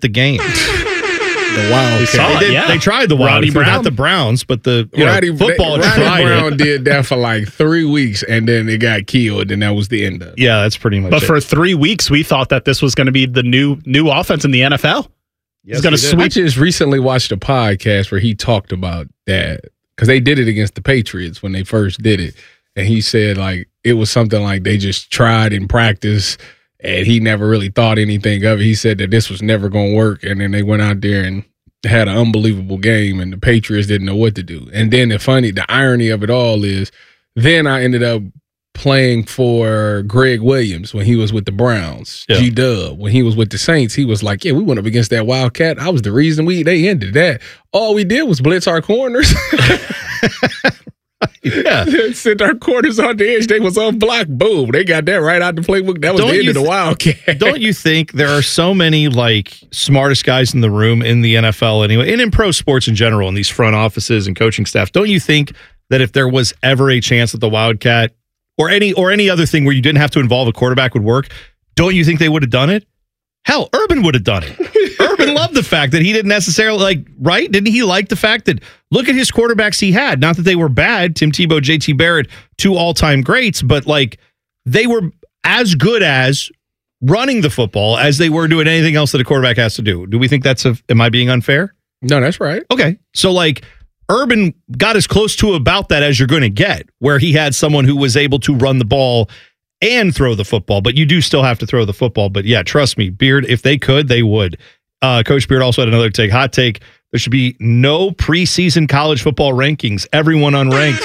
the game. The Wildcat. They tried the Wildcat, not the Browns, but the football tried Brown it. did that for like 3 weeks, and then it got killed, and that was the end of it. Yeah, that's pretty much But it. for 3 weeks, we thought that this was going to be the new offense in the NFL. Yes, It's going to sweep. I just recently watched a podcast where he talked about that because they did it against the Patriots when they first did it. And he said, like, it was something like they just tried in practice and he never really thought anything of it. He said that this was never going to work. And then they went out there and had an unbelievable game and the Patriots didn't know what to do. And then the irony of it all is then I ended up playing for Greg Williams when he was with the Browns. Yeah. G-Dub. When he was with the Saints, he was like, yeah, we went up against that Wildcat. I was the reason they ended that. All we did was blitz our corners. Yeah. Sent our corners on the edge. They was on block. Boom. They got that right out the playbook. That was the end of the Wildcat. Don't you think there are so many like smartest guys in the room in the NFL anyway, and in pro sports in general, in these front offices and coaching staff? Don't you think that if there was ever a chance that the Wildcat or any other thing where you didn't have to involve a quarterback would work, don't you think they would have done it? Hell, Urban would have done it. Urban loved the fact that he didn't necessarily right? Didn't he like the fact that look at his quarterbacks he had? Not that they were bad. Tim Tebow, JT Barrett, 2 all-time greats, but like they were as good as running the football as they were doing anything else that a quarterback has to do. Do we think am I being unfair? No, that's right. Okay. So like Urban got as close to about that as you're going to get, where he had someone who was able to run the ball and throw the football, but you do still have to throw the football. But yeah, trust me, Beard, if they could, they would. Coach Beard also had another hot take. There should be no preseason college football rankings. Everyone unranked.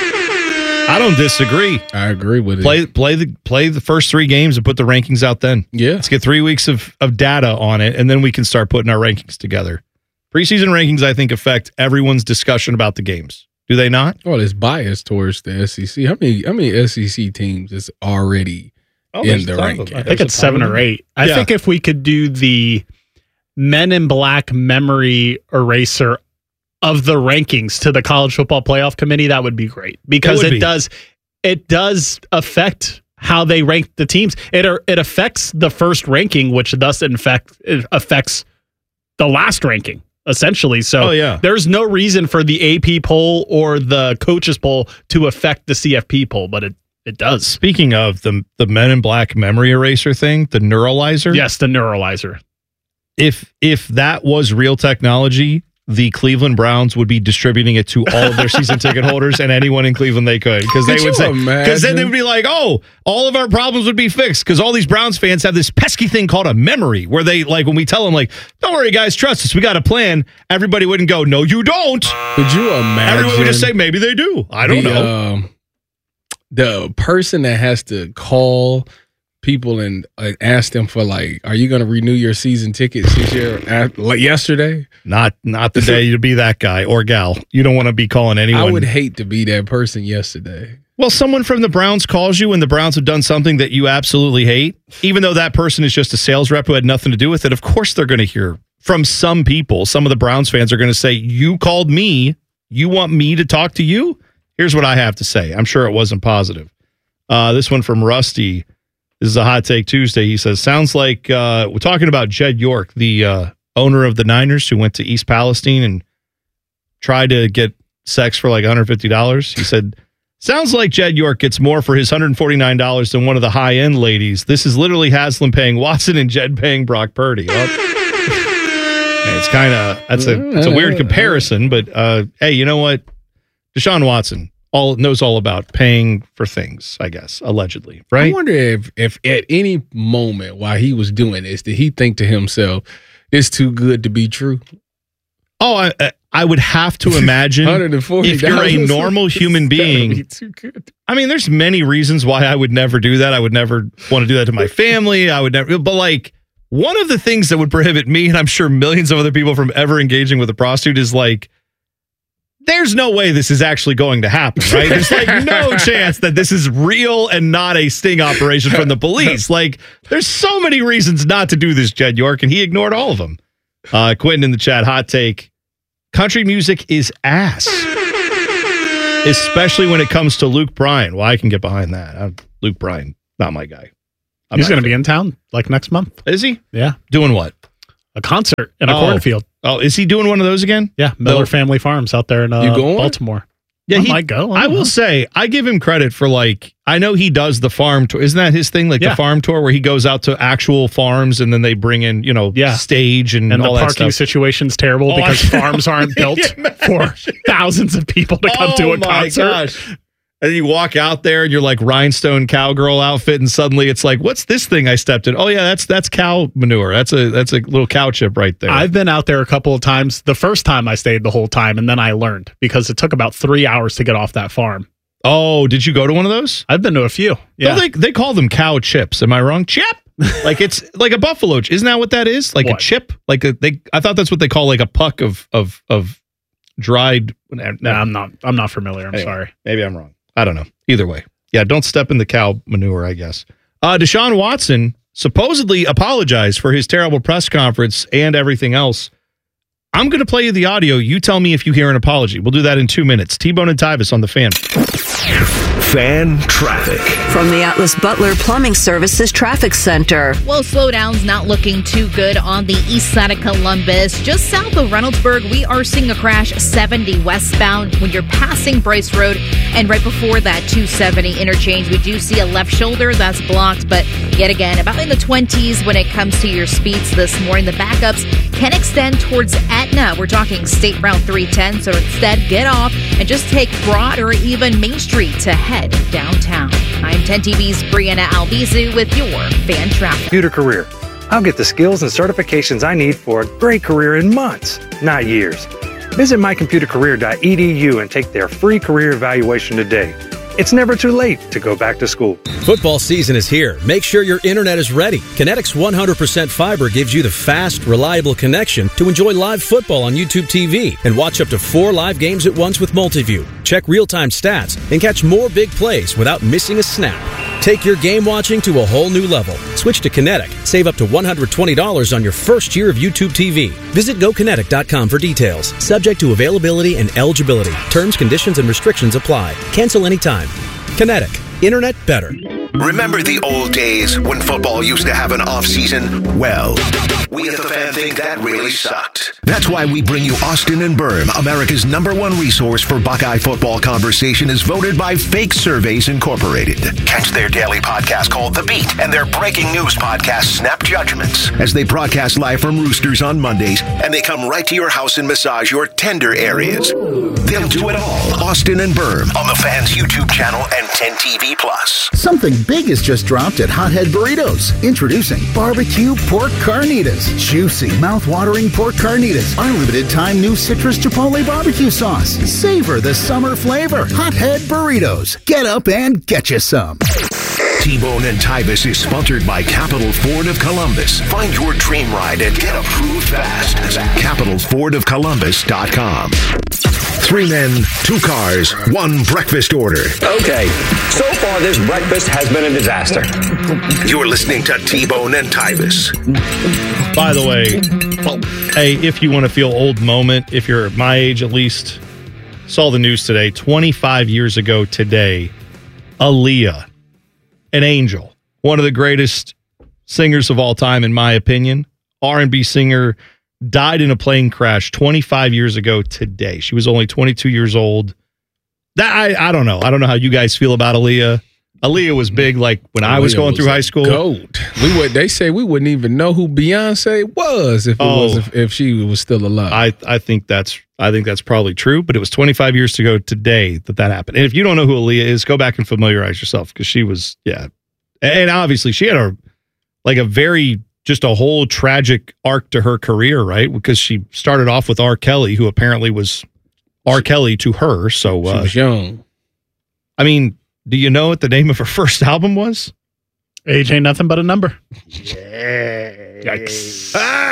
I don't disagree. I agree with it. Play the first 3 games and put the rankings out then. Yeah. Let's get 3 weeks of data on it, and then we can start putting our rankings together. Preseason rankings, I think, affect everyone's discussion about the games. Do they not? Well, it's biased towards the SEC. How many SEC teams is already in the ranking? I think it's 7 or 8. I think if we could do the Men in Black memory eraser of the rankings to the College Football Playoff Committee, that would be great because it does affect how they rank the teams. It affects the first ranking, which thus it affects the last ranking. Essentially. So there's no reason for the AP poll or the coaches poll to affect the CFP poll, but it does. Speaking of the Men in Black memory eraser thing, the Neuralizer. Yes, the Neuralizer. If that was real technology, the Cleveland Browns would be distributing it to all of their season ticket holders and anyone in Cleveland they could. Because they would say, because then they would be like, oh, all of our problems would be fixed. Because all these Browns fans have this pesky thing called a memory where they, like, when we tell them, like, don't worry, guys, trust us, we got a plan. Everybody wouldn't go, no, you don't. Could you imagine? Everyone would just say, maybe they do. I don't know. The person that has to call people and ask them for, like, are you going to renew your season tickets this year? Like yesterday? Not the day you'd be that guy or gal. You don't want to be calling anyone. I would hate to be that person yesterday. Well, someone from the Browns calls you and the Browns have done something that you absolutely hate, even though that person is just a sales rep who had nothing to do with it. Of course they're going to hear from some people. Some of the Browns fans are going to say, you called me. You want me to talk to you? Here's what I have to say. I'm sure it wasn't positive. This one from Rusty. This is a Hot Take Tuesday. He says, sounds like we're talking about Jed York, the owner of the Niners who went to East Palestine and tried to get sex for like $150. He said, sounds like Jed York gets more for his $149 than one of the high-end ladies. This is literally Haslam paying Watson and Jed paying Brock Purdy. Well, it's kind of, it's a weird comparison, but hey, you know what? Deshaun Watson knows all about paying for things, I guess, allegedly, right? I wonder if at any moment while he was doing this, did he think to himself, it's too good to be true? Oh, I would have to imagine if you're a normal human being. I mean, there's many reasons why I would never do that. I would never want to do that to my family. I would never, but like one of the things that would prohibit me, and I'm sure millions of other people from ever engaging with a prostitute is like, there's no way this is actually going to happen, right? There's like no chance that this is real and not a sting operation from the police. Like, there's so many reasons not to do this, Jed York, and he ignored all of them. Quentin in the chat, hot take. Country music is ass. Especially when it comes to Luke Bryan. Well, I can get behind that. Luke Bryan, not my guy. He's going to be in town like next month. Is he? Yeah. Doing what? a concert in a cornfield. Oh, is he doing one of those again? Yeah, Miller Family Farms out there in Baltimore. Yeah, I might go. I will say, I give him credit for I know he does the farm tour. Isn't that his thing? The farm tour where he goes out to actual farms and then they bring in, stage and all the that parking stuff. situation's terrible because farms aren't built for thousands of people to come to a concert. Gosh. And you walk out there and you're like rhinestone cowgirl outfit, and suddenly it's like, what's this thing I stepped in? Oh yeah, that's cow manure. That's a little cow chip right there. I've been out there a couple of times. The first time I stayed the whole time, and then I learned because it took about 3 hours to get off that farm. Oh, did you go to one of those? I've been to a few. Yeah, well, they call them cow chips. Am I wrong? Chip. Like it's like a buffalo. Isn't that what that is? Like what? A chip? I thought that's what they call like a puck of dried. No, I'm not familiar. I'm sorry. Maybe I'm wrong. I don't know. Either way. Yeah, don't step in the cow manure, I guess. Deshaun Watson supposedly apologized for his terrible press conference and everything else. I'm going to play you the audio. You tell me if you hear an apology. We'll do that in 2 minutes. T-Bone and Tyvis on the Fan. Fan traffic. From the Atlas Butler Plumbing Services Traffic Center. Well, slowdown's not looking too good on the east side of Columbus. Just south of Reynoldsburg, we are seeing a crash 70 westbound when you're passing Bryce Road. And right before that 270 interchange, we do see a left shoulder that's blocked. But yet again, about in the 20s when it comes to your speeds this morning. The backups can extend towards Etna. We're talking State Route 310. So instead, get off and just take Broad or even Main Street to head downtown. I'm 10 TV's Brianna Albizu with your Fan Traffic. Computer career. I'll get the skills and certifications I need for a great career in months, not years. Visit mycomputercareer.edu and take their free career evaluation today. It's never too late to go back to school. Football season is here. Make sure your internet is ready. Kinetic's 100% fiber gives you the fast, reliable connection to enjoy live football on YouTube TV and watch up to 4 live games at once with Multiview. Check real-time stats and catch more big plays without missing a snap. Take your game watching to a whole new level. Switch to Kinetic. Save up to $120 on your first year of YouTube TV. Visit GoKinetic.com for details. Subject to availability and eligibility. Terms, conditions, and restrictions apply. Cancel anytime. Kinetic. Internet better. Remember the old days when football used to have an off-season? Well, we at the Fan think that really sucked. That's why we bring you Austin and Berm, America's #1 resource for Buckeye football conversation, as voted by Fake Surveys Incorporated. Catch their daily podcast called The Beat and their breaking news podcast, Snap Judgments, as they broadcast live from Roosters on Mondays, and they come right to your house and massage your tender areas. They'll do it all. Austin and Berm on the Fan's YouTube channel and 10 TV Plus. Something big has just dropped at Hothead Burritos. Introducing barbecue pork carnitas. Juicy, mouth-watering pork carnitas. Our limited-time new citrus chipotle barbecue sauce. Savor the summer flavor. Hothead Burritos. Get up and get you some. T-Bone and Tyvis is sponsored by Capital Ford of Columbus. Find your dream ride and get approved fast at CapitalFordOfColumbus.com. 3 men, 2 cars, 1 breakfast order. Okay, so far this breakfast has been a disaster. You're listening to T-Bone and Tyvis. By the way, hey, if you want to feel old moment, if you're my age at least, saw the news today, 25 years ago today, Aaliyah, an angel, one of the greatest singers of all time, in my opinion, R&B singer, died in a plane crash 25 years ago today. She was only 22 years old. I don't know. I don't know how you guys feel about Aaliyah. Aaliyah was big like when I was going through high school. Gold. They say we wouldn't even know who Beyonce was if she was still alive. I think that's probably true, but it was 25 years ago today that happened. And if you don't know who Aaliyah is, go back and familiarize yourself, because she was, yeah. And obviously she had a whole tragic arc to her career, right? Because she started off with R. Kelly, who apparently was R. Kelly to her. So she was young. I mean, do you know what the name of her first album was? Age Ain't Nothing But a Number. Yeah. Yikes.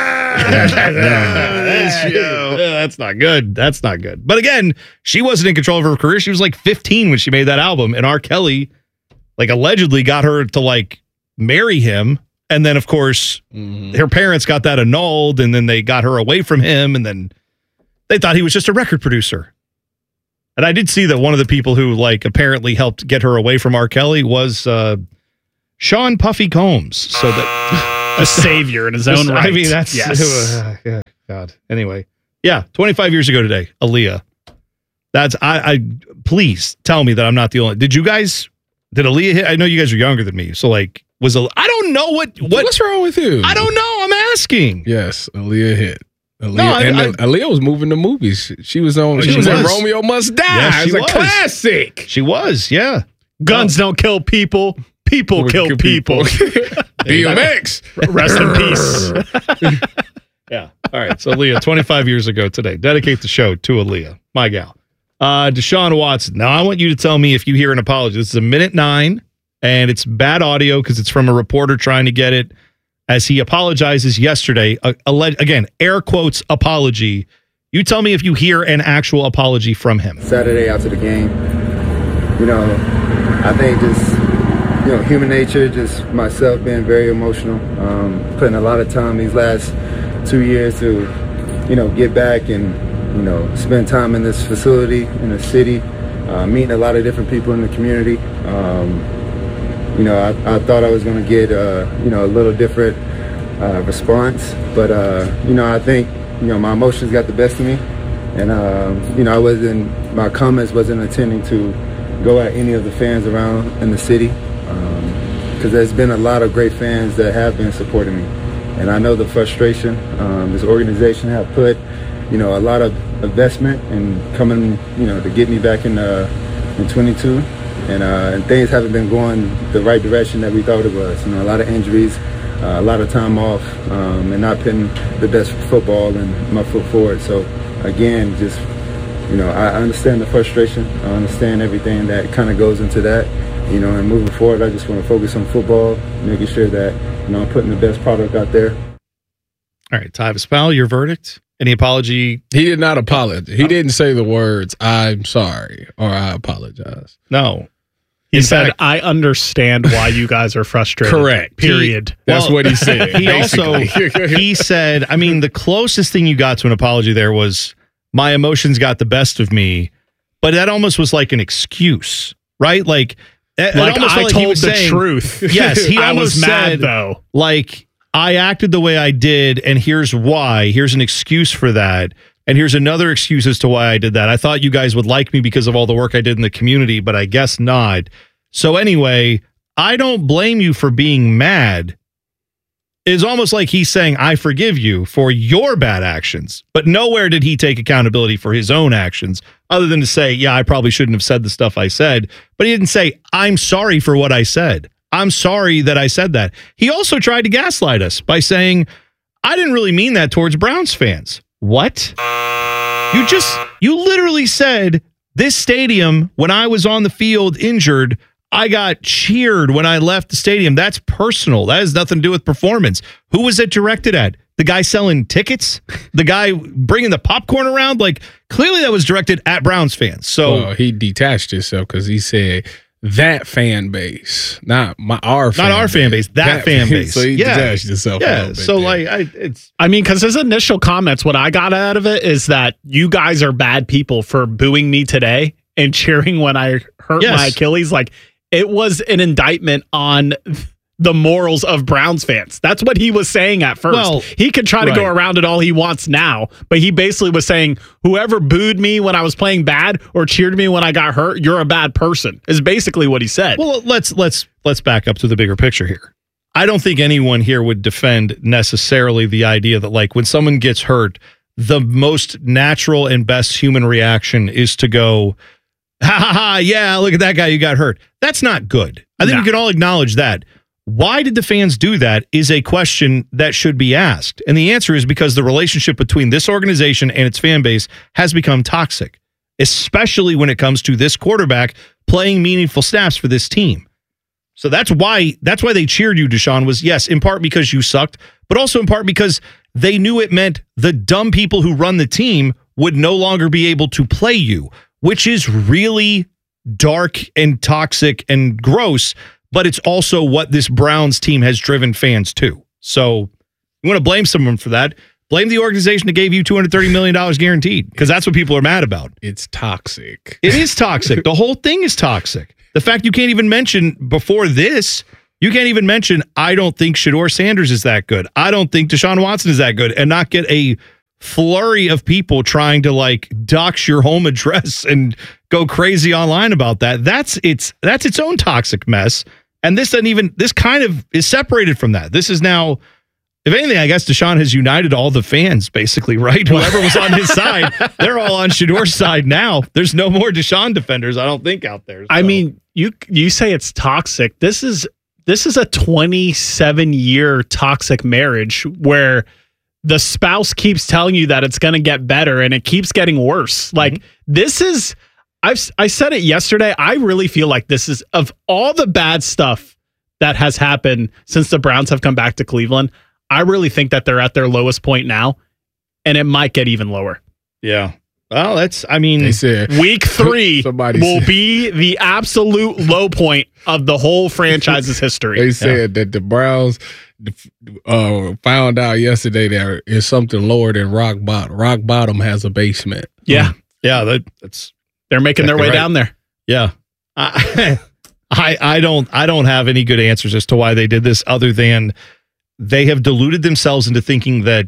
That's not good. That's not good. But again, she wasn't in control of her career. She was like 15 when she made that album, and R. Kelly allegedly got her to marry him. And then, of course, her parents got that annulled, and then they got her away from him, and then they thought he was just a record producer. And I did see that one of the people who apparently helped get her away from R. Kelly was Sean Puffy Combs. So that a savior in his own right. I mean, that's yeah, God. Anyway, yeah, 25 years ago today, Aaliyah. That's I. Please tell me that I'm not the only. Did Aaliyah hit? I know you guys are younger than me, so like, I don't know what's wrong with you. I don't know. I'm asking. Yes, Aaliyah hit. Aaliyah was moving to movies. She was in Romeo Must Die. Yeah, it's a classic. She was, yeah. Guns don't kill people. People kill people. BMX. Rest in peace. Yeah. All right. So, Aaliyah, 25 years ago today. Dedicate the show to Aaliyah, my gal. Deshaun Watson. Now, I want you to tell me if you hear an apology. This is 1:09, and it's bad audio because it's from a reporter trying to get it as he apologizes yesterday. Again, air quotes apology. You tell me if you hear an actual apology from him. Saturday after the game, I think just, human nature, just myself being very emotional, putting a lot of time these last 2 years to, get back and, spend time in this facility, in the city, meeting a lot of different people in the community. I thought I was going to get, a little different response, but, I think, my emotions got the best of me, and, my comments wasn't intending to go at any of the fans around in the city, because there's been a lot of great fans that have been supporting me, and I know the frustration. This organization have put, a lot of investment and coming, to get me back in 22. And things haven't been going the right direction that we thought it was. A lot of injuries, a lot of time off, and not putting the best football and my foot forward. So, again, just, I understand the frustration. I understand everything that kind of goes into that. And moving forward, I just want to focus on football, making sure that, I'm putting the best product out there. All right, Tyvis Powell, your verdict? Any apology? He did not apologize. He didn't say the words, "I'm sorry" or "I apologize." No. He said, I understand why you guys are frustrated. Correct. Period. That's what he said. He said, the closest thing you got to an apology there was, my emotions got the best of me, but that almost was like an excuse, right? Like I told the truth. Yes, he I almost was mad, said, though. Like, I acted the way I did, and here's why. Here's an excuse for that. And here's another excuse as to why I did that. I thought you guys would like me because of all the work I did in the community, but I guess not. So anyway, I don't blame you for being mad. It's almost like he's saying, I forgive you for your bad actions. But nowhere did he take accountability for his own actions, other than to say, yeah, I probably shouldn't have said the stuff I said. But he didn't say, I'm sorry for what I said. I'm sorry that I said that. He also tried to gaslight us by saying, I didn't really mean that towards Browns fans. What? You literally said, this stadium, when I was on the field injured, I got cheered when I left the stadium. That's personal. That has nothing to do with performance. Who was it directed at? The guy selling tickets? The guy bringing the popcorn around? Like, clearly that was directed at Browns fans. So he detached himself because he said that fan base, not our fan base, that fan base. So he detached himself. Yeah. So because his initial comments, what I got out of it is that you guys are bad people for booing me today and cheering when I hurt my Achilles. Like, it was an indictment on the morals of Browns fans. That's what he was saying at first. Well, he could try to go around it all he wants now, but he basically was saying, whoever booed me when I was playing bad or cheered me when I got hurt, you're a bad person, is basically what he said. Well, let's back up to the bigger picture here. I don't think anyone here would defend necessarily the idea that, like, when someone gets hurt, the most natural and best human reaction is to go, ha ha ha, yeah, look at that guy, you got hurt. That's not good. I think we can all acknowledge that. Why did the fans do that is a question that should be asked. And the answer is because the relationship between this organization and its fan base has become toxic, especially when it comes to this quarterback playing meaningful snaps for this team. So that's why they cheered you, Deshaun, was, yes, in part because you sucked, but also in part because they knew it meant the dumb people who run the team would no longer be able to play you, which is really dark and toxic and gross, but it's also what this Browns team has driven fans to. So you want to blame someone for that, blame the organization that gave you $230 million guaranteed, because that's what people are mad about. It's toxic. It is toxic. The whole thing is toxic. The fact you can't even mention before this, You can't even mention, I don't think Shedeur Sanders is that good. I don't think Deshaun Watson is that good, and not get a flurry of people trying to like dox your home address and go crazy online about that. That's its own toxic mess. And this kind of is separated from that. This is now, if anything, I guess Deshaun has united all the fans, basically, right? Whoever was on his side, they're all on Shedeur's side now. There's no more Deshaun defenders, I don't think, out there. So. I mean, you say it's toxic. This is a 27-year toxic marriage where the spouse keeps telling you that it's going to get better and it keeps getting worse. Like this is, I said it yesterday. I really feel like this is, of all the bad stuff that has happened since the Browns have come back to Cleveland, I really think that they're at their lowest point now, and it might get even lower. Yeah. Well, they said week 3 will be the absolute low point of the whole franchise's history. They said that the Browns found out yesterday there is something lower than rock bottom. Rock bottom has a basement. Yeah. Yeah. They're making their way down there. Yeah. I don't have any good answers as to why they did this, other than they have deluded themselves into thinking that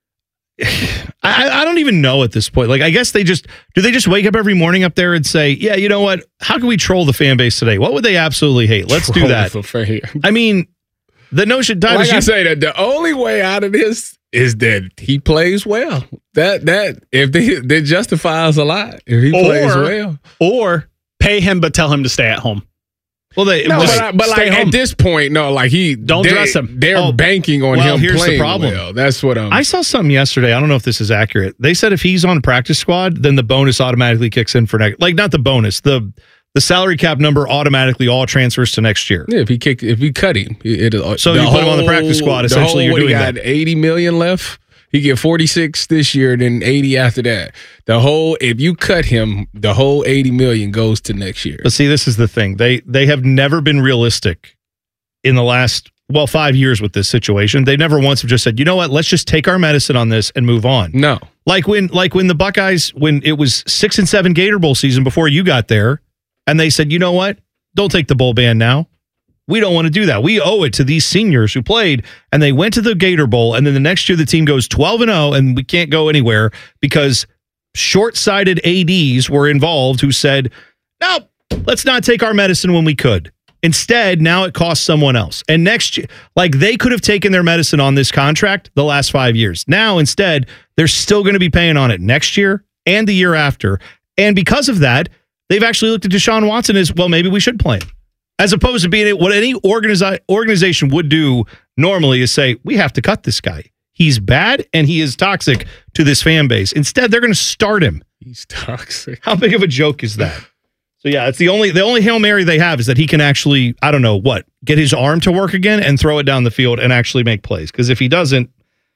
I don't even know at this point. Like, I guess do they just wake up every morning up there and say, yeah, you know what? How can we troll the fan base today? What would they absolutely hate? Let's do that. I mean, the notion, like I say, that the only way out of this is that he plays well. That if that justifies a lot. If he plays well, or pay him but tell him to stay at home. Well, but like at this point, no, like don't dress him. They're banking on him here's playing the problem. well. That's what I saw something yesterday. I don't know if this is accurate. They said if he's on practice squad, then the bonus automatically kicks in for next. Like, not the bonus, the salary cap number automatically all transfers to next year. Yeah, if he cut him, so you put him on the practice squad. Essentially, you're doing that. $80 million left. He get 46 this year, then 80 after that. If you cut him, the whole 80 million goes to next year. But see, this is the thing. They have never been realistic in the last 5 years with this situation. They never once have just said, you know what, let's just take our medicine on this and move on. No. Like when the Buckeyes, when it was 6 and 7 Gator Bowl season before you got there, and they said, you know what, don't take the bowl ban now. We don't want to do that. We owe it to these seniors who played, and they went to the Gator Bowl, and then the next year the team goes 12-0, and we can't go anywhere because short-sighted ADs were involved who said, no, let's not take our medicine when we could. Instead, now it costs someone else. And next year, like, they could have taken their medicine on this contract the last 5 years. Now, instead, they're still going to be paying on it next year and the year after. And because of that, they've actually looked at Deshaun Watson as, well, maybe we should play him. As opposed to being what any organization would do normally is say, we have to cut this guy. He's bad and he is toxic to this fan base. Instead, they're going to start him. He's toxic. How big of a joke is that? So yeah, it's the only Hail Mary they have is that he can actually, I don't know what, get his arm to work again and throw it down the field and actually make plays. Because if he doesn't,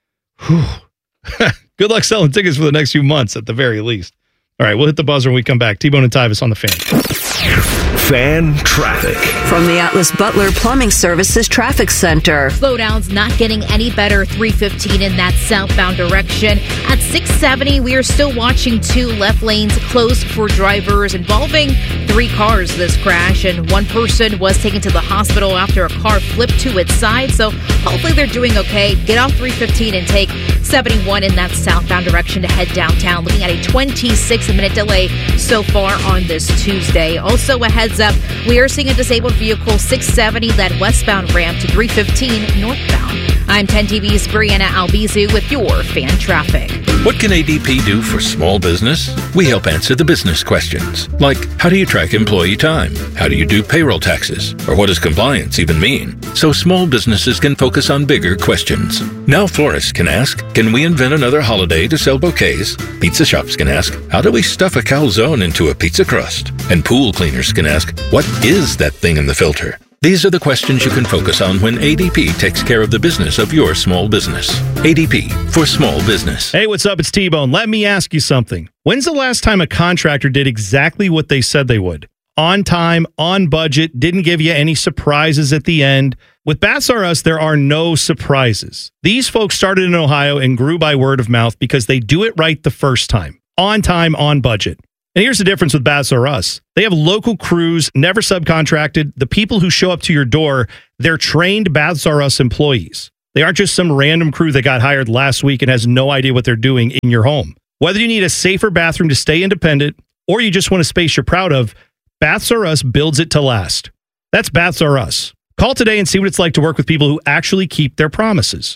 good luck selling tickets for the next few months at the very least. All right, we'll hit the buzzer when we come back. T-Bone and Tyvis on the Fan. Fan traffic. From the Atlas Butler Plumbing Services Traffic Center. Slowdowns not getting any better. 315 in that southbound direction. At 670, we are still watching 2 left lanes closed for drivers involving 3 cars this crash, and 1 person was taken to the hospital after a car flipped to its side, so hopefully they're doing okay. Get off 315 and take 71 in that southbound direction to head downtown. Looking at a 26-minute delay so far on this Tuesday. Also, a heads up, we are seeing a disabled vehicle 670 that westbound ramp to 315 northbound. I'm 10 TV's Brianna Albizu with your fan traffic. What can ADP do for small business? We help answer the business questions, like how do you track employee time? How do you do payroll taxes? Or what does compliance even mean? So small businesses can focus on bigger questions. Now florists can ask, can we invent another holiday to sell bouquets? Pizza shops can ask, how do we stuff a calzone into a pizza crust? And pool cleaners can ask, what is that thing in the filter? These are the questions you can focus on when ADP takes care of the business of your small business. ADP for small business. Hey, what's up? It's T-Bone. Let me ask you something. When's the last time a contractor did exactly what they said they would? On time, on budget, didn't give you any surprises at the end. With Bats R Us, there are no surprises. These folks started in Ohio and grew by word of mouth because they do it right the first time. On time, on budget. And here's the difference with Baths R Us. They have local crews, never subcontracted. The people who show up to your door, they're trained Baths R Us employees. They aren't just some random crew that got hired last week and has no idea what they're doing in your home. Whether you need a safer bathroom to stay independent or you just want a space you're proud of, Baths R Us builds it to last. That's Baths R Us. Call today and see what it's like to work with people who actually keep their promises.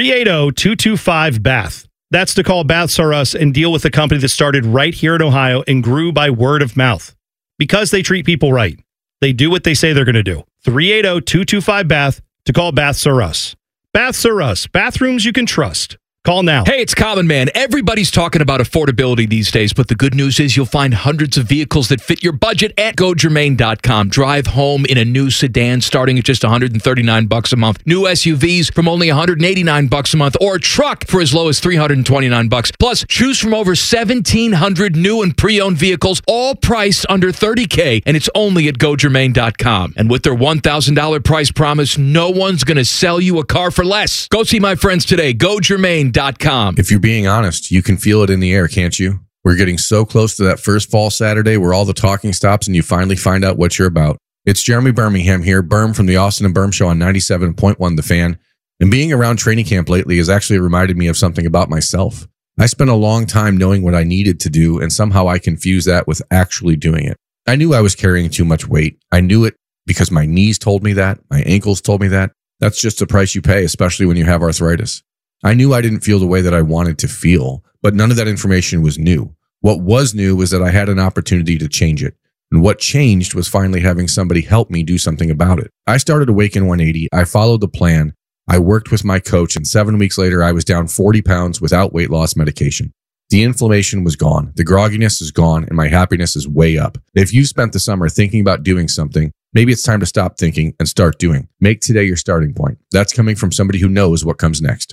380-225-BATH. That's to call Baths R Us and deal with a company that started right here in Ohio and grew by word of mouth. Because they treat people right. They do what they say they're going to do. 380-225-BATH to call Baths R Us. Baths R Us. Bathrooms you can trust. Call now. Hey, it's Common Man. Everybody's talking about affordability these days, but the good news is you'll find hundreds of vehicles that fit your budget at GoGermain.com. Drive home in a new sedan starting at just $139 a month. New SUVs from only $189 a month, or a truck for as low as $329. Plus, choose from over 1,700 new and pre-owned vehicles, all priced under $30K, and it's only at GoGermain.com. And with their $1,000 price promise, no one's going to sell you a car for less. Go see my friends today. GoGermain.com. If you're being honest, you can feel it in the air, can't you? We're getting so close to that first fall Saturday where all the talking stops and you finally find out what you're about. It's Jeremy Birmingham here, Berm from the Austin and Berm Show on 97.1 The Fan. And being around training camp lately has actually reminded me of something about myself. I spent a long time knowing what I needed to do, and somehow I confused that with actually doing it. I knew I was carrying too much weight. I knew it because my knees told me that, my ankles told me that. That's just the price you pay, especially when you have arthritis. I knew I didn't feel the way that I wanted to feel, but none of that information was new. What was new was that I had an opportunity to change it. And what changed was finally having somebody help me do something about it. I started Awaken 180. I followed the plan. I worked with my coach, and 7 weeks later, I was down 40 pounds without weight loss medication. The inflammation was gone. The grogginess is gone, and my happiness is way up. If you spent the summer thinking about doing something, maybe it's time to stop thinking and start doing. Make today your starting point. That's coming from somebody who knows what comes next.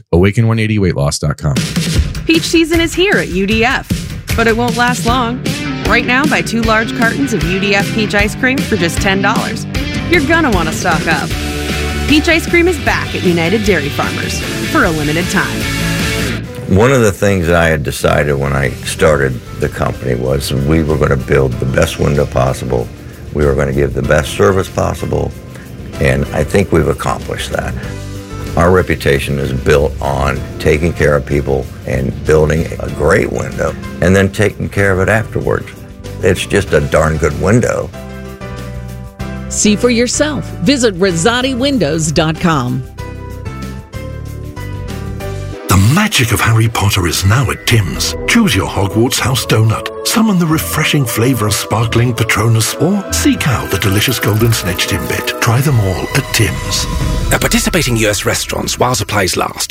Awaken180weightloss.com. Peach season is here at UDF, but it won't last long. Right now, buy 2 large cartons of UDF peach ice cream for just $10. You're gonna want to stock up. Peach ice cream is back at United Dairy Farmers for a limited time. One of the things I had decided when I started the company was we were going to build the best window possible. We were going to give the best service possible, and I think we've accomplished that. Our reputation is built on taking care of people and building a great window and then taking care of it afterwards. It's just a darn good window. See for yourself. Visit RosatiWindows.com. The magic of Harry Potter is now at Tim's. Choose your Hogwarts house donut, summon the refreshing flavour of sparkling Patronus, or seek out the delicious golden snitch Timbit. Try them all at Tim's. At participating US restaurants while supplies last.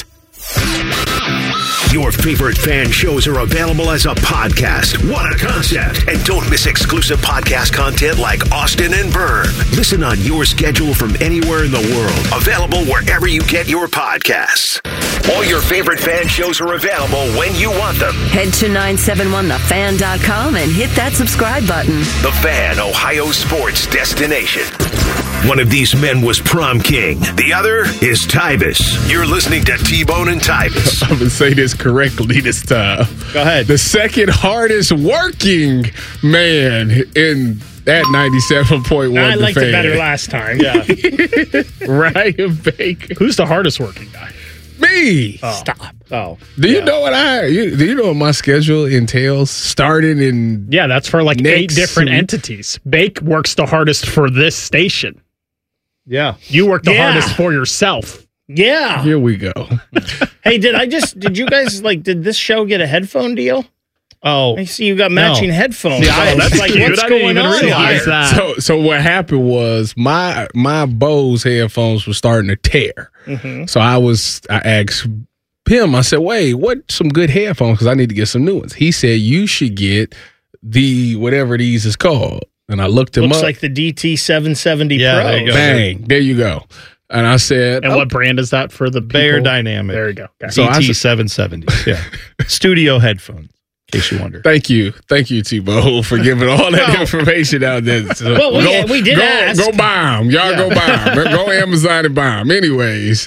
Your favorite fan shows are available as a podcast. What a concept. And don't miss exclusive podcast content like Austin and Berm. Listen on your schedule from anywhere in the world. Available wherever you get your podcasts. All your favorite fan shows are available when you want them. Head to 971thefan.com and hit that subscribe button. The Fan, Ohio sports destination. One of these men was prom king. The other is Tyvis. You're listening to T-Bone and Tyvis. I'm going to say this correctly this time. Go ahead. The second hardest working man in that 97.1 I liked it better last time. Yeah. Ryan Baker. Who's the hardest working guy? Me. Oh. Stop. Oh. Do you know what do you know what my schedule entails? Starting in that's for like 8 different entities. Bake works the hardest for this station. Yeah. You work the hardest for yourself. Yeah. Here we go. Hey, did you guys did this show get a headphone deal? Oh, I see you got matching headphones. Yeah, that's like, what's going on here? That. So what happened was my Bose headphones were starting to tear. Mm-hmm. So I asked him, I said, wait, what some good headphones? Because I need to get some new ones. He said, you should get the whatever these is called. And I looked him up. Looks like the DT770 yeah, Pro. There you go. Bang, there you go. And I said, and what brand is that for the people? Bayer Dynamic. There you go. Okay. So DT770. Yeah. Studio headphones, in case you wonder. Thank you, T-Bo, for giving all that information out there. So well, we did ask. Go buy them. Y'all go buy them. Go Amazon and buy them. Anyways,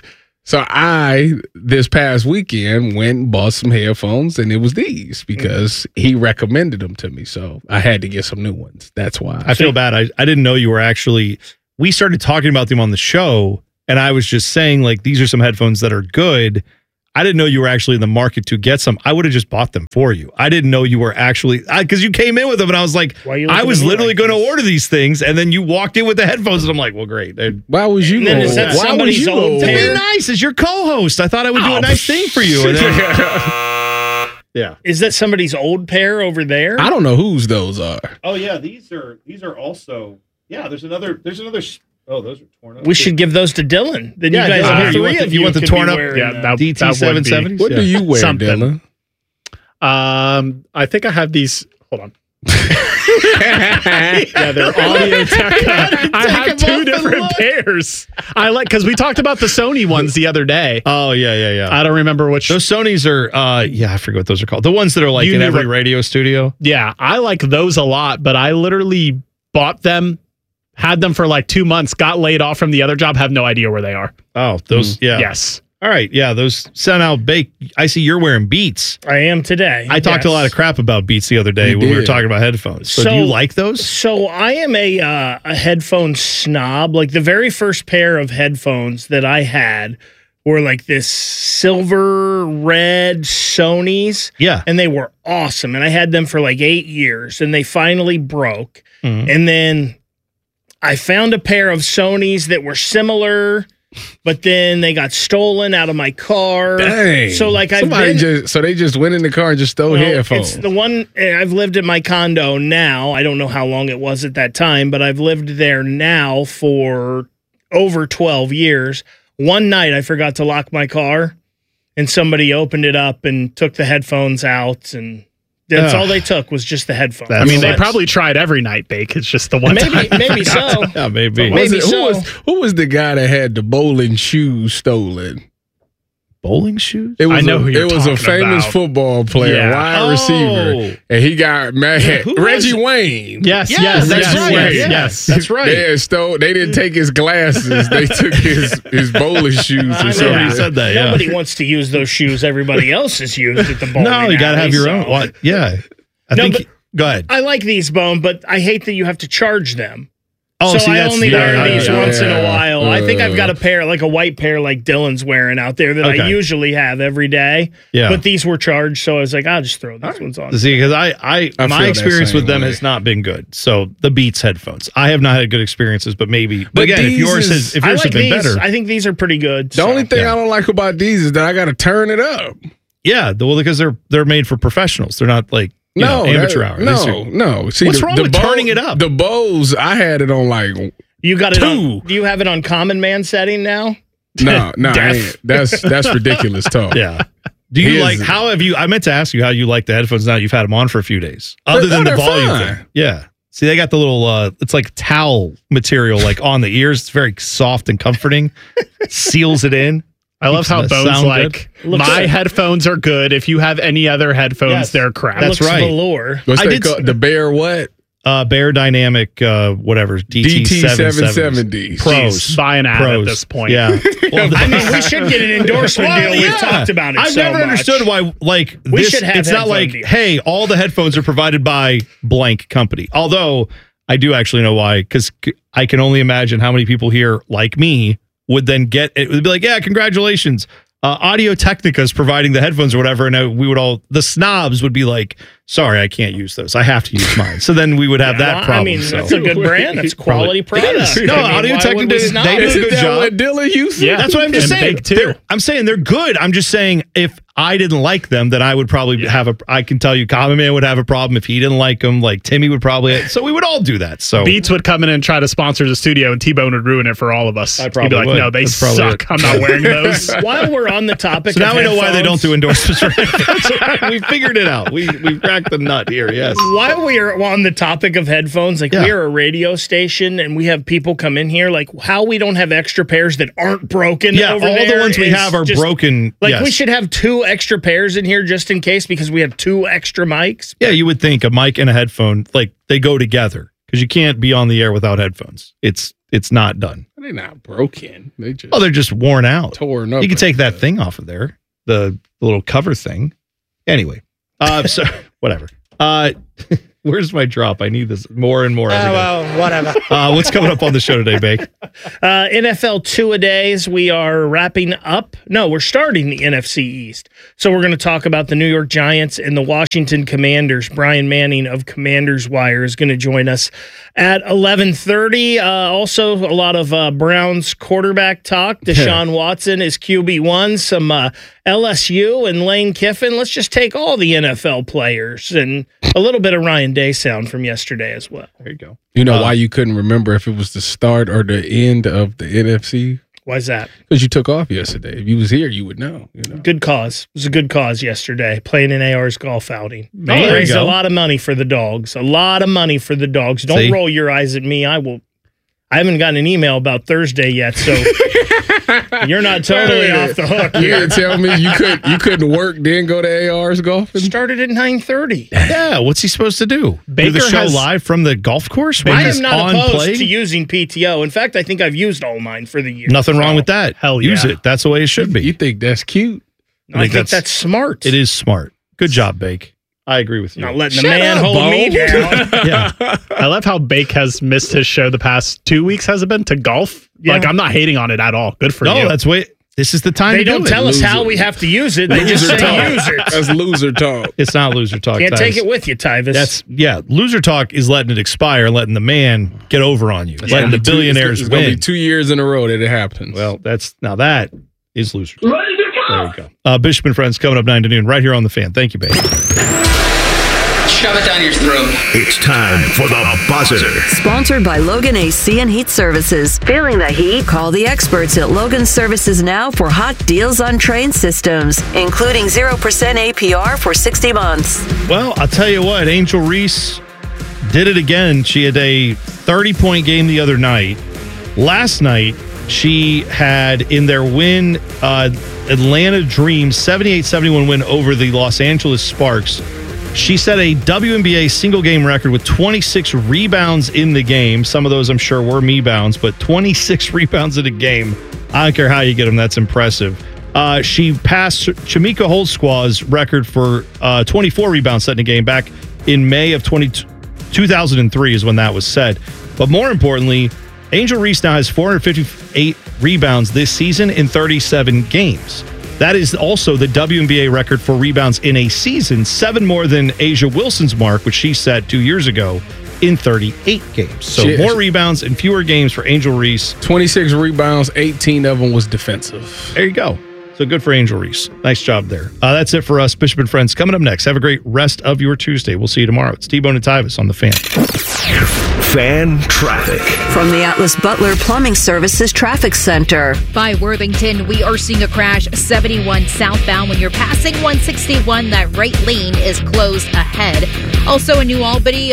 So this past weekend, went and bought some headphones, and it was these because he recommended them to me. So I had to get some new ones. That's why. I feel bad. I didn't know you were actually, we started talking about them on the show, and I was just saying, like, these are some headphones that are good. I didn't know you were actually in the market to get some. I would have just bought them for you. I didn't know you were actually, because you came in with them, and I was like, I was literally going to order these things, and then you walked in with the headphones, and I'm like, well, great. Why was you? Is that somebody's old To pair? be nice as your co-host. I thought I would do a nice thing for you. And then, yeah. Is that somebody's old pair over there? I don't know whose those are. Oh yeah, these are also. Yeah, there's another. Oh, those are torn up. We should give those to Dylan. Then you guys have three of you want the could torn be up wearing, DT 770s? What do you wear, Dylan? I think I have these. Hold on. Yeah, they're Audio Technica. I have two different pairs. I like because we talked about the Sony ones the other day. Oh yeah. I don't remember which. Those Sonys are. I forget what those are called. The ones that are like in every radio studio. Yeah, I like those a lot, but I literally bought them, had them for like 2 months, got laid off from the other job, have no idea where they are. Oh, those. Yeah. Yes. All right, yeah, those sent out bake. I see you're wearing Beats. I am today. I talked a lot of crap about Beats the other day when we were talking about headphones. So do you like those? So I am a headphone snob. Like the very first pair of headphones that I had were like this silver red Sonys. Yeah. And they were awesome. And I had them for like 8 years and they finally broke. Mm-hmm. And then I found a pair of Sonys that were similar, but then they got stolen out of my car. Dang. So like they just went in the car and just stole headphones. It's the one I've lived at my condo now. I don't know how long it was at that time, but I've lived there now for over 12 years. One night I forgot to lock my car and somebody opened it up and took the headphones out, and that's all they took was just the headphones. I mean, they probably tried every night, Bake. It's just the one time. Maybe so. Yeah, maybe. Who was the guy that had the bowling shoes stolen? Bowling shoes? It was I know who you're It was a talking famous about. football player, wide receiver, and he got mad. Reggie Wayne. Yes, that's right. Wayne. Yes, that's right. They didn't take his glasses. They took his bowling shoes. I Or know something. He said that. Yeah. Nobody wants to use those shoes everybody else has used at the bowling. No, you got to have your own. What? Yeah. Go ahead. I like these, Bone, but I hate that you have to charge them. Oh, so see, I only wear these once in a yeah. while. I think I've got a pair, like a white pair like Dylan's wearing out there that I usually have every day. Yeah. But these were charged, so I was like, I'll just throw these ones on. See, because I my feel experience that with them same way. has not been good. So the Beats headphones, I have not had good experiences, but maybe. But again, if these yours is- I have like been these. better, I think these are pretty good. The only thing I don't like about these is that I got to turn it up. yeah, well, because they're made for professionals. They're not like amateur hour. No. See, What's wrong with turning it up? The Bose, I had it on like You got it 2. on. Do you have it on common man setting now? No, I ain't. That's ridiculous talk. Yeah. Do you how have you, I meant to ask you how you like the headphones now you've had them on for a few days, other than the volume fine. thing. Yeah. See, they got the little, it's like towel material, like on the ears. It's very soft and comforting. Seals it in. I love how Keeps the Bones sound like, good. my headphones are good. If you have any other headphones, they're crap. That's right. Velour. What's that called? The Bear what? Bear Dynamic, whatever, DT 770s. Pros. Buy an ad Pros. at this point. Yeah. Well, I mean, we should get an endorsement deal. We've talked about it. I've so never much. understood why, like, We this, should have it's not headphone like, deals. hey, all the headphones are provided by blank company. Although I do actually know why, because I can only imagine how many people here, like me, would then get it. Would be like, yeah, congratulations. Audio Technica is providing the headphones or whatever, and we would all, the snobs would be like, sorry, I can't use those. I have to use mine. So then we would have that problem. I mean, so. that's a good brand. That's quality product. No, I mean, Audio why Technica, would we they snob do a it? good job. What Dylan uses? Yeah, that's what I'm just And saying. Big too. I'm saying they're good. I'm just saying if I didn't like them, then I would probably I can tell you Common Man would have a problem if he didn't like them. Like Timmy would probably, so we would all do that. So Beats would come in and try to sponsor the studio, and T-Bone would ruin it for all of us. I probably He'd be like, would. no, they That's probably suck. it. I'm not wearing those. While we're on the topic So now of we know why they don't headphones- do endorsements for headphones. We figured it out. We cracked the nut here. Yes. While we are on the topic of headphones, like we are a radio station and we have people come in here, like how we don't have extra pairs that aren't broken. Yeah, over all the there ones we is have are just- broken. Like yes. we should have 2 extra pairs in here just in case because we have 2 extra mics. Yeah, you would think a mic and a headphone, like they go together because you can't be on the air without headphones. It's it's not done. They're not broken. They're just worn out. Torn up. You can take that thing off of there, the little cover thing. Anyway, so whatever. Where's my drop? I need this more and more. Whatever. What's coming up on the show today, Bake? NFL two-a-days. We are wrapping up. No, we're starting the NFC East. So we're going to talk about the New York Giants and the Washington Commanders. Brian Manning of Commanders Wire is going to join us at 11:30. Also, a lot of Browns quarterback talk. Deshaun Watson is QB1. Some LSU and Lane Kiffin. Let's just take all the NFL players and a little bit of Ryan Day sound from yesterday as well. There you go. You know why you couldn't remember if it was the start or the end of the NFC? Why's that? Because you took off yesterday. If you was here, you would know. Good cause. It was a good cause yesterday, playing in AR's golf outing. Man, raised a lot of money for the dogs. A lot of money for the dogs. Don't roll your eyes at me. I haven't gotten an email about Thursday yet, so you're not totally off the hook. You didn't tell me you couldn't work, then go to AR's golfing? Started at 9:30. Yeah, what's he supposed to do? Do the show live from the golf course? I am not opposed to using PTO. In fact, I think I've used all mine for the year. Nothing wrong with that. Hell yeah. Use it. That's the way it should be. You think that's cute? I think that's smart. It is smart. Good job, Bake. I agree with you. Not letting the man hold me down. Yeah. I love how Bake has missed his show the past 2 weeks, has it been, to golf? Yeah. Like, I'm not hating on it at all. Good for you. No, that's what. This is the time they to do it. They don't tell us how we have to use it. They just say use it. That's loser talk. It's not loser talk. Can't take it with you, Tyvis. Loser talk is letting it expire, letting the man get over on you, letting the billionaires it's win. It's going to be 2 years in a row that it happens. Well, that is loser talk. There you go. Bishop and Friends coming up 9 to noon right here on The Fan. Thank you, babe. Shove it down your throat. It's time for the buzzer. Sponsored by Logan AC and Heat Services. Feeling the heat? Call the experts at Logan Services now for hot deals on train systems, including 0% APR for 60 months. Well, I'll tell you what, Angel Reese did it again. She had a 30-point game the other night. Last night, she had in their win, Atlanta Dreams 78-71 win over the Los Angeles Sparks. She set a WNBA single-game record with 26 rebounds in the game. Some of those, I'm sure, were me-bounds, but 26 rebounds in a game. I don't care how you get them. That's impressive. She passed Chimika Holdsquaw's record for 24 rebounds set in a game back in May of 2003 is when that was set. But more importantly, Angel Reese now has 458 rebounds this season in 37 games. That is also the WNBA record for rebounds in a season, 7 more than Asia Wilson's mark, which she set 2 years ago in 38 games. So more rebounds in fewer games for Angel Reese. 26 rebounds, 18 of them was defensive. There you go. So good for Angel Reese. Nice job there. That's it for us, Bishop and Friends. Coming up next, have a great rest of your Tuesday. We'll see you tomorrow. It's T-Bone and Tyvis on The Fan. Fan traffic. From the Atlas Butler Plumbing Services Traffic Center. By Worthington, we are seeing a crash 71 southbound. When you're passing 161, that right lane is closed ahead. Also in New Albany,